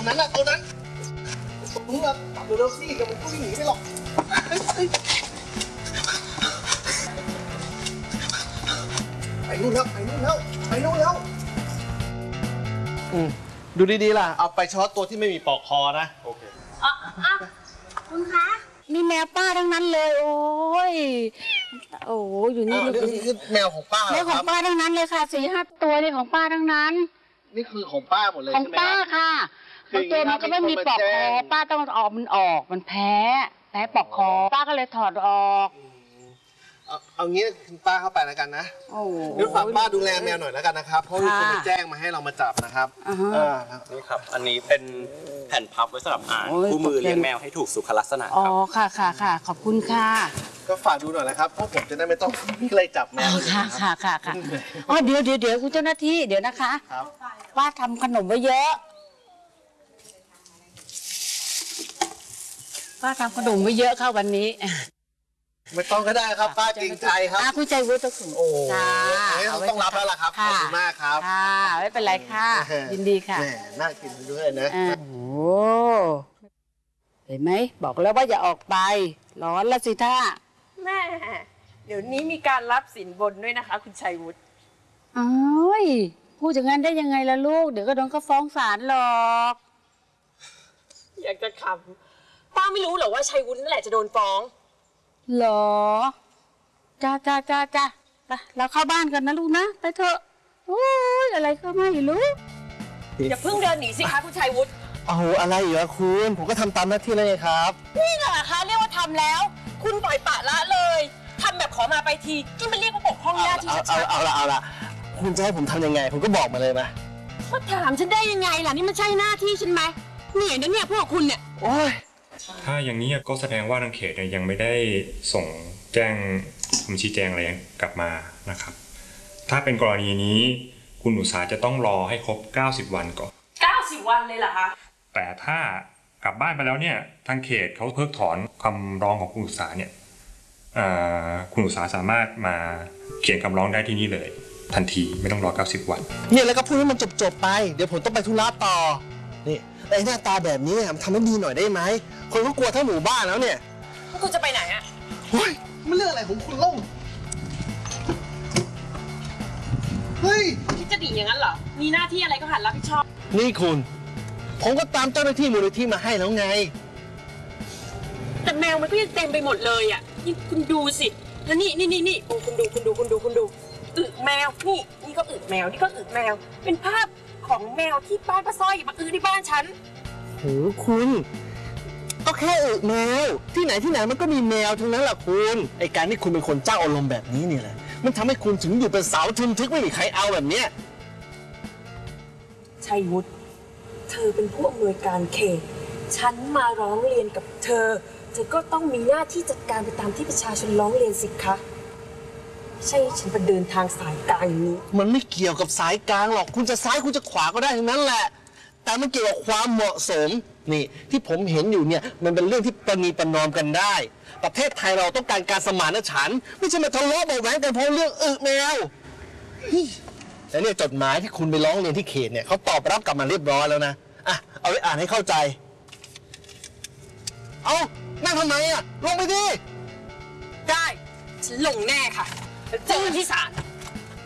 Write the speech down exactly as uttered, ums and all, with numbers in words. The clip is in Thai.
นั้นอะตัวนั้นมึงอะตับเร็วๆสิเดี๋ยวมันก็วิ่งหนีไปหรอกไปนู่นแล้วไปนู่นแล้วไปนู่นแล้วอืมดูดีๆล่ะเอาไปเฉพาะตัวที่ไม่มีปลอกคอนะโอเคอ่ะอ่ะคุณคะนี่แมวป้าทั้งนั้นเลยโอ้ยโอ้อยู่นี่นี่คือแมวของป้าแมวของป้าทั้งนั้นเลยค่ะสี่ห้าตัวนี่ของป้าทั้งนั้นนี่คือของป้าหมดเลยของป้าค่ะบางตัวมันก็ไม่มีปลอกคอป้าต้องออกมันออกมันแพ้แพ้ปลอกคอป้าก็เลยถอดออกเอาเอางี้คุณป้าเข้าไปแล้วกันนะเดี๋ยวฝากป้าดูแลแมวหน่อยแล้วกันนะครับเพราะมีคนมาแจ้งมาให้เรามาจับนะครับนี่ครับอันนี้เป็นแผ่นพับไว้สำหรับอ่านคู่มือเลี้ยงแมวให้ถูกสุขลักษณะอ๋อค่ะค่ะค่ะขอบคุณค่ะก็ฝากดูหน่อยนะครับเพราะผมจะได้ไม่ต้องไล่จับแมวค่ะค่ะค่ะค่ะอ๋อเดี๋ยวเดี๋ยวเดี๋ยวคุณเจ้าหน้าที่เดี๋ยวนะคะป้าทำขนมไว้เยอะป้าทำขนมไว้เยอะค่ะวันนี้ไม่ต้องก็ได้ครับป้าจริงใจครับคุณใจวุฒิต้องถึงโอ้ต้องรับแล้วล่ะครับขอบคุณมากครับค่ะไม่เป็นไรค่ะยินดีค่ะน่ากินด้วยนะโอ้เห็นไหมบอกแล้วว่าอย่าออกไปร้อนละสิท่าแม่เดี๋ยวนี้มีการรับสินบนด้วยนะคะคุณชัยวุฒิอ้าวพูดอย่างนั้นได้ยังไงล่ะลูกเดี๋ยวก็โดนก็ฟ้องศาลหรอกอยากจะขำป้าไม่รู้หรอว่าชัยวุฒินั่นแหละจะโดนฟ้องหรอจ้าจ้าจ้าจ้าไปเราเข้าบ้านกันนะลูกนะไปเถอะโอ้ยอะไรก็ไม่รู้อย่าเพิ่งเดินหนีสิคะคุณชัยวุฒิโอ้โหอะไรอยู่อะคุณผมก็ทำตามหน้าที่เลยครับนี่แหละคะเรียกว่าทำแล้วคุณปล่อยปะละเลยทำแบบขอมาไปทีที่มันเรียกว่าปกป้องหน้าที่ชัดๆเอาละเอาละคุณจะให้ผมทำยังไงผมก็บอกมาเลยนะมาถามฉันได้ยังไงล่ะนี่มันใช่หน้าที่ฉันไหมเหนื่อยนะเนี่ยพวกคุณเนี่ยโอ้ยถ้าอย่างนี้ก็แสดงว่าทางเขตยังไม่ได้ส่งแจ้งคำชี้แจงอะไรกลับมานะครับถ้าเป็นกรณีนี้คุณอุตสาจะต้องรอให้ครบเก้าสิบวันก่อนเก้าสิบวันเลยเหรอคะแต่ถ้ากลับบ้านไปแล้วเนี่ยทางเขตเขาเพิกถอนคำร้องของคุณอุตสาเนี่ยคุณอุตสาสามารถมาเขียนคำร้องได้ที่นี่เลยทันทีไม่ต้องรอเก้าสิบวันเนี่ยแล้วก็พูดให้มันจบๆไปเดี๋ยวผมต้องไปธุระต่อนี่ไอ้หน้าตาแบบนี้ทำให้ดีหน่อยได้ไหมคนก็กลัวทั้งหมู่บ้านแล้วเนี่ยพวกคุณจะไปไหนอะเฮ้ยมันเรื่องอะไรของคุณเล่าเฮ้ยคิดจะดีอย่างนั้นเหรอมีหน้าที่อะไรก็หัดรับผิดชอบนี่คุณผมก็ตามเจ้าหน้าที่มูลนิธิมาให้แล้วไงแต่แมวมันก็ยังเต็มไปหมดเลยอ่ะนี่คุณดูสิแล้วนี่นี่นี่นี่โอ้คุณดูคุณดูคุณดูคุณดูอึแมวนี่นี่ก็อึแมวนี่ก็อึแมวเป็นภาพของแมวที่บ้านป้าสร้อยมาอึที่บ้านฉันโหคุณก็แค่อึแมวที่ไหนที่ไหนมันก็มีแมวทั้งนั้นแหละคุณไอการที่คุณเป็นคนเจ้าอารมณ์แบบนี้นี่แหละมันทำให้คุณถึงอยู่เป็นสาวทึมทึกไม่มีใครเอาแบบเนี้ยชัยวุฒิเธอเป็นผู้อำนวยการเขตฉันมาร้องเรียนกับเธอเธอก็ต้องมีหน้าที่จัดการไปตามที่ประชาชนร้องเรียนสิคะใช่ฉันไปเดินทางสายกลางอย่างนี้มันไม่เกี่ยวกับสายกลางหรอกคุณจะซ้ายคุณจะขวาก็ได้ทั้งนั้นแหละแต่มันเกี่ยวกับความเหมาะสมนี่ที่ผมเห็นอยู่เนี่ยมันเป็นเรื่องที่ประนีประนอมกันได้ประเทศไทยเราต้องการการสมานฉันท์ไม่ใช่มาทะเลาะเบาแหวงกันเพราะเรื่องอึแมวแต่เนี่ยจดหมายที่คุณไปร้องเรียนที่เขตเนี่ยเขาตอบรับกลับมาเรียบร้อยแล้วนะอ่ะเอาไปอ่านให้เข้าใจเอานั่งทำไมอ่ะลงไปดิได้ฉันลงแน่ค่ะเจอกันที่ศาล